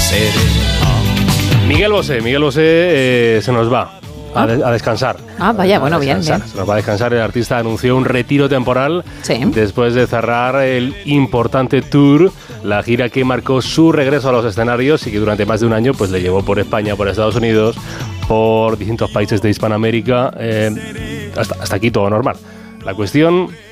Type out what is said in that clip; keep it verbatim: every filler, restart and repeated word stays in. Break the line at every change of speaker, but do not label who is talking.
Miguel Bosé, Miguel Bosé eh, se nos va. A, de, a descansar.
Ah, vaya, bueno, bien, bien.
Se nos va a descansar. El artista anunció un retiro temporal
sí.
después de cerrar el importante tour, la gira que marcó su regreso a los escenarios y que durante más de un año pues le llevó por España, por Estados Unidos, por distintos países de Hispanoamérica. Eh, hasta, hasta aquí todo normal. La cuestión